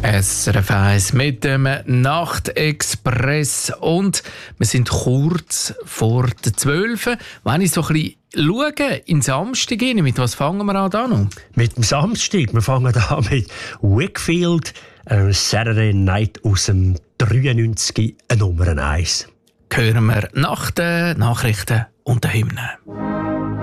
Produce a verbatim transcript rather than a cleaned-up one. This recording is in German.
S R F eins mit dem Nachtexpress und wir sind kurz vor der zwölf. Wenn ich so ein bisschen schaue, in Samstag rein, mit was fangen wir an da noch? Mit dem Samstag, wir fangen an mit Wakefield, äh, Saturday Night aus dem dreiundneunzig, Nummer eins. Hören wir nach den Nachrichten und den Hymnen.